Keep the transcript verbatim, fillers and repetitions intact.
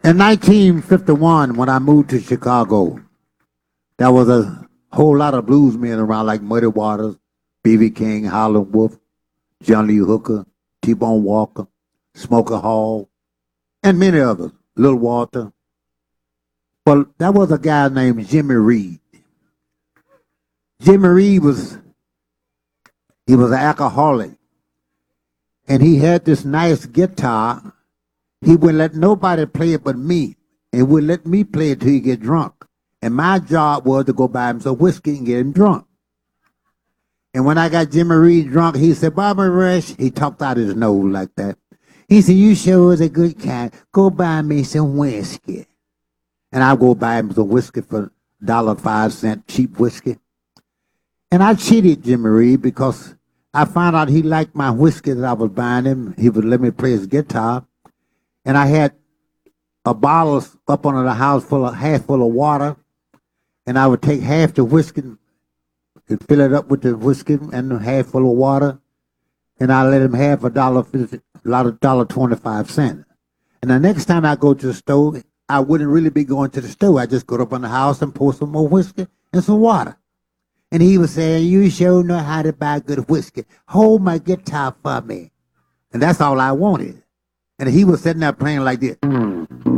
In nineteen fifty-one, when I moved to Chicago, there was a whole lot of blues men around like Muddy Waters, B B. King, Howlin' Wolf, John Lee Hooker, T-Bone Walker, Smoker Hall, and many others, Little Walter. But there was a guy named Jimmy Reed. Jimmy Reed was, he was an alcoholic. And he had this nice guitar. He wouldn't let nobody play it but me. And wouldn't let me play it till he get drunk. And my job was to go buy him some whiskey and get him drunk. And when I got Jimmy Reed drunk, he said, Barbara Rush, he talked out his nose like that. He said, you sure is a good cat. Go buy me some whiskey. And I go buy him some whiskey for a dollar five cent cheap whiskey. And I cheated Jimmy Reed because I found out he liked my whiskey that I was buying him. He would let me play his guitar. And I had a bottle up under the house full of half full of water. And I would take half the whiskey and fill it up with the whiskey and half full of water. And I let him have a dollar fifty, a lot of dollar twenty-five cents. And the next time I go to the store, I wouldn't really be going to the store. I just go up in the house and pour some more whiskey and some water. And he was saying, you sure know how to buy good whiskey. Hold my guitar for me. And that's all I wanted. And he was sitting there playing like this.